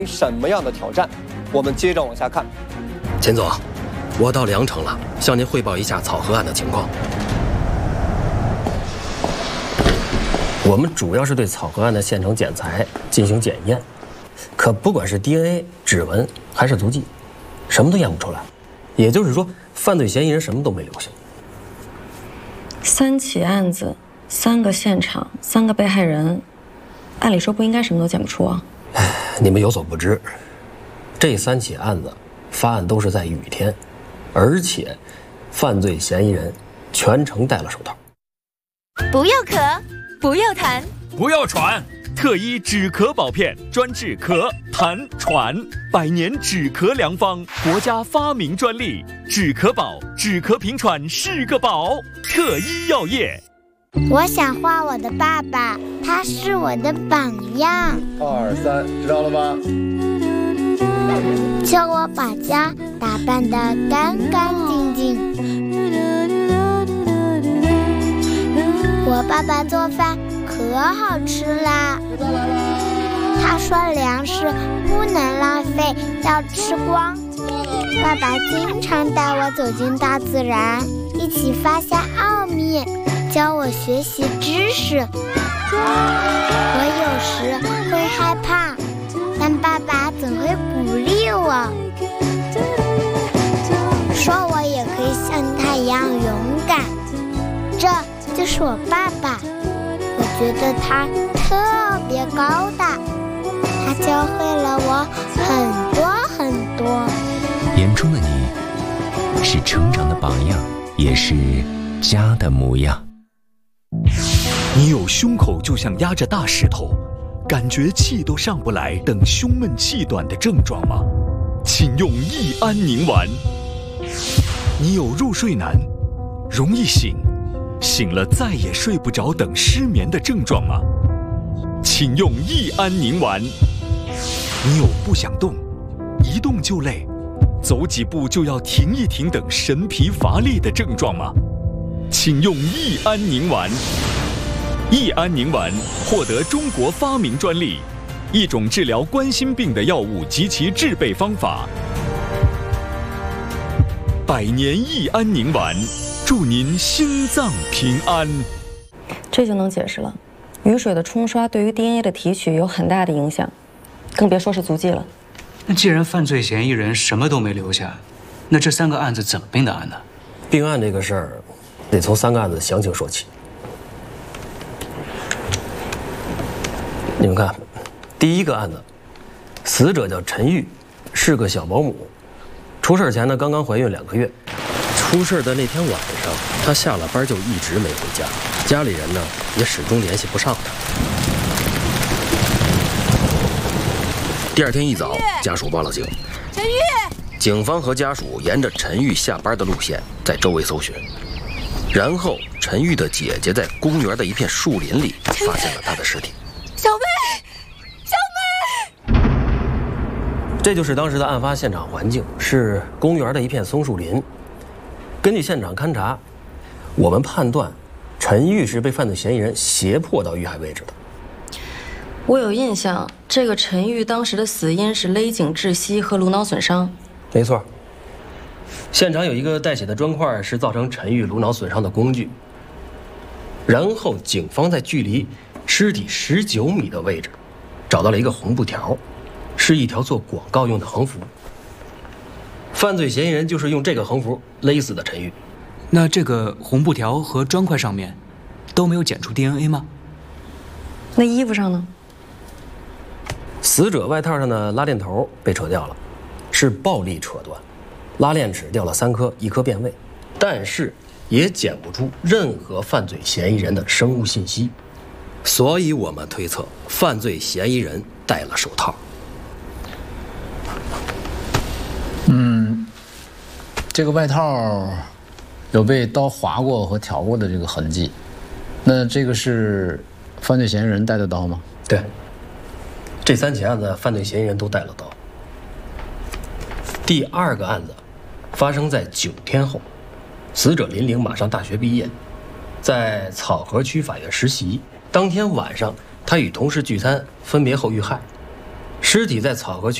什么样的挑战？我们接着往下看。 钱总，我到梁城了，向您汇报一下草河案的情况。我们主要是对草河案的现场检材进行检验，可不管是 DNA、指纹还是足迹，什么都验不出来。也就是说，犯罪嫌疑人什么都没留下。 3起案子，3个现场，3个被害人，按理说不应该什么都检不出啊。 你们有所不知，这3起案子发案都是在雨天，而且犯罪嫌疑人全程戴了手套。 不要咳，不要痰， 不要喘，特医止咳宝片专治咳、痰、喘，100年止咳良方，国家发明专利，止咳宝，止咳平喘是个宝，特医药业。 我想画我的爸爸，他是我的榜样。 2、3，知道了吗？ 叫我把家打扮得干干净净。我爸爸做饭可好吃啦。他说粮食不能浪费，要吃光。爸爸经常带我走进大自然，一起发现奥秘，教我学习知识。我有时会害怕，但爸爸总会鼓励我，说我也可以像他一样勇敢。这就是我爸爸，我觉得他特别高大，他教会了我很多很多。 眼中的你，是成长的榜样，也是家的模样。 你有胸口就像压着大石头，感觉气都上不来等胸闷气短的症状吗？请用益安宁丸。你有入睡难，容易醒，醒了再也睡不着等失眠的症状吗？请用益安宁丸。你有不想动，一动就累，走几步就要停一停等神疲乏力的症状吗？请用益安宁丸。益安宁丸获得中国发明专利，一种治疗冠心病的药物及其制备方法。100年益安宁丸，祝您心脏平安。 这就能解释了，雨水的冲刷对于 DNA 的提取有很大的影响，更别说是足迹了。 那既然犯罪嫌疑人什么都没留下，那这3个案子怎么并的案呢？ 并案这个事儿，得从3个案子详情说起。你们看，第一个案子，死者叫陈玉，是个小保姆。出事前呢，刚刚怀孕2个月。出事的那天晚上，她下了班就一直没回家，家里人呢也始终联系不上她。第2天一早，家属报了警。 陈玉， 警方和家属沿着陈玉下班的路线在周围搜寻，然后陈玉的姐姐在公园的一片树林里发现了她的尸体。 小妹，小妹！ 这就是当时的案发现场环境，是公园的一片松树林。根据现场勘查，我们判断陈玉是被犯罪嫌疑人胁迫到遇害位置的。 我有印象，这个陈玉当时的死因是勒颈窒息和颅脑损伤。 没错，现场有一个带血的砖块，是造成陈玉颅脑损伤的工具。然后警方在距离尸体19米的位置，找到了一个红布条，是一条做广告用的横幅。犯罪嫌疑人就是用这个横幅勒死的陈玉。 那这个红布条和砖块上面都没有检出 DNA 吗？ 那衣服上呢？ 死者外套上的拉链头被扯掉了，是暴力扯断，拉链齿掉了3颗，1颗变位，但是也检不出任何犯罪嫌疑人的生物信息，所以我们推测犯罪嫌疑人戴了手套。 这个外套有被刀划过和挑过的这个痕迹，那这个是犯罪嫌疑人带的刀吗？ 对，这3起案子犯罪嫌疑人都带了刀。第2个案子发生在9天后，死者林玲马上大学毕业，在草河区法院实习。当天晚上，她与同事聚餐，分别后遇害。 尸体在草河区